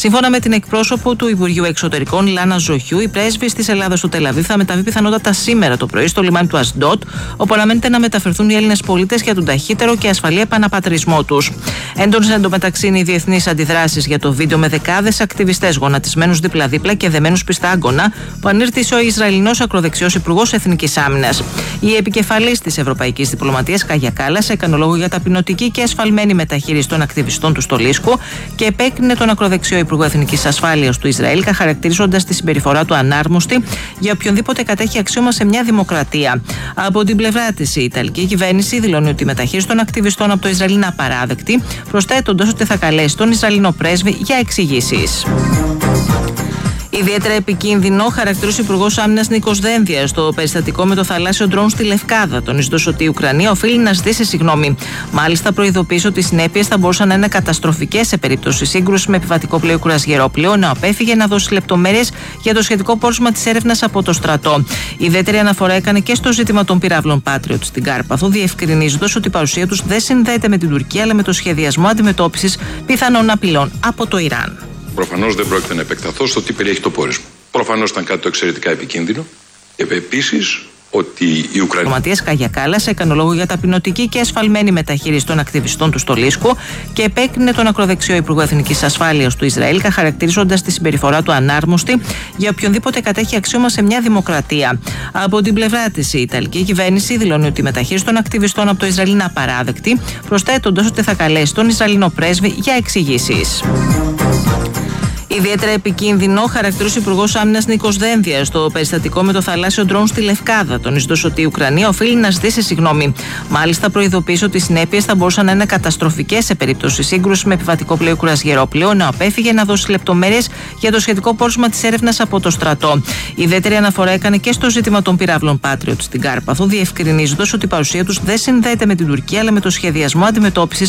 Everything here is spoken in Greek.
Σύμφωνα με την εκπρόσωπο του Υπουργείου Εξωτερικών, Λάνα Ζοχιού, η πρέσβης της Ελλάδας στο Τελ Αβίβ θα μεταβεί πιθανότατα σήμερα το πρωί στο λιμάνι του Ασντότ, όπου αναμένεται να μεταφερθούν οι Έλληνες πολίτες για τον ταχύτερο και ασφαλή επαναπατρισμό τους. Έντονες εντωμεταξύ είναι οι διεθνείς αντιδράσεις για το βίντεο με δεκάδες ακτιβιστές γονατισμένους δίπλα-δίπλα και δεμένους πιστά άγκωνα που ανήρτησε ο Ισραηλινός ακροδεξιός Υπουργός Εθνικής Άμυνας. Η επικεφαλής της Ευρωπαϊκής Διπλωματίας, Κάγια Κάλλας, έκανε λόγο για ταπεινωτική και ασφαλμένη μεταχείριση των ακτιβιστών του στο Λίσκο και επέκρινε τον ακροδεξιό Υπουργό Εθνικής Ασφάλειας του Ισραήλ, χαρακτηρίζοντας τη συμπεριφορά του ανάρμοστη για οποιονδήποτε κατέχει αξίωμα σε μια δημοκρατία. Από την πλευρά της, η Ιταλική κυβέρνηση δηλώνει ότι η μεταχείριση των ακτιβιστών από το Ισραήλ είναι απαράδεκτη, προσθέτοντας ότι θα καλέσει τον Ισραηλινό πρέσβη για εξηγήσεις. Ιδιαίτερα επικίνδυνο χαρακτηρίζει ο Υπουργός Άμυνας Νίκος Δένδιας στο περιστατικό με το θαλάσσιο ντρόουν στη Λευκάδα, τονίζοντας ότι η Ουκρανία οφείλει να ζητήσει συγγνώμη. Μάλιστα, προειδοποίησε ότι οι συνέπειες θα μπορούσαν να είναι καταστροφικές σε περίπτωση σύγκρουση με επιβατικό πλοίο κουρασγερόπλοιο, ενώ απέφυγε να δώσει λεπτομέρειες για το σχετικό πόρισμα της έρευνας από το στρατό. Η ιδιαίτερη αναφορά έκανε και στο ζήτημα των πυράβλων Patriot στην Κάρπαθο, διευκρινίζοντας ότι η παρουσία τους δεν συνδέεται με την Τουρκία, αλλά με το σχεδιασμό αντιμετώπισης πιθανών απειλών από το Ιράν. Προφανώς δεν πρόκειται να επεκταθώ στο τι περιέχει το πόρισμα. Προφανώς ήταν κάτι το εξαιρετικά επικίνδυνο. Και επίσης ότι η Ουκρανία. Ο Ματίας Κάγια Κάλλας έκανε λόγο για ταπεινωτική και ασφαλμένη μεταχείριση των ακτιβιστών του στο Λίσκο και επέκρινε τον ακροδεξιό Υπουργό Εθνικής Ασφάλειας του Ισραήλ, χαρακτηρίζοντας τη συμπεριφορά του ανάρμοστη για οποιονδήποτε κατέχει αξίωμα σε μια δημοκρατία. Από την πλευρά της, η Ιταλική κυβέρνηση δηλώνει ότι η μεταχείριση των ακτιβιστών από το Ισραήλ είναι απαράδεκτη, προσθέτοντας ότι θα καλέσει τον Ισραηλινό πρέσβη για εξηγήσεις. Ιδιαίτερα επικίνδυνο χαρακτηρίζει ο Υπουργός Άμυνας Νίκος Δένδιας στο περιστατικό με το θαλάσσιο ντρόουν στη Λευκάδα, τονίζοντας ότι η Ουκρανία οφείλει να ζητήσει συγγνώμη. Μάλιστα, προειδοποίησε ότι οι συνέπειες θα μπορούσαν να είναι καταστροφικές σε περίπτωση σύγκρουση με επιβατικό πλοίο κουρασγερόπλοιο, ενώ απέφυγε να δώσει λεπτομέρειες για το σχετικό πόρισμα της έρευνας από το στρατό. Η ιδιαίτερη αναφορά έκανε και στο ζήτημα των πυράβλων Patriot στην Κάρπαθο, διευκρινίζοντας ότι η παρουσία τους δεν συνδέεται με την Τουρκία, αλλά με το σχεδιασμό αντιμετώπισης